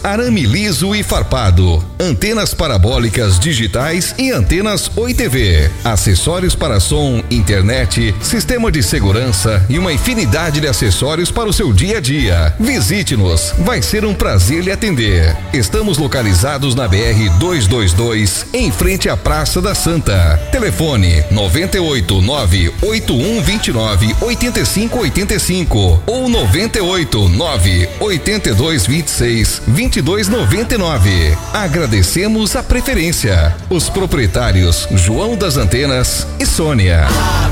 arame liso e farpado, antenas parabólicas digitais e antenas Oi TV, acessórios para som, internet, sistema de segurança e uma infinidade de acessórios para o seu dia a dia. Visite-nos, vai ser um prazer lhe atender. Estamos localizados na BR 222, em frente à Praça da Santa. Telefone 98 98129 8585 ou 98 98226 2299. Agradecemos a preferência. Os proprietários João das Antenas e Sônia.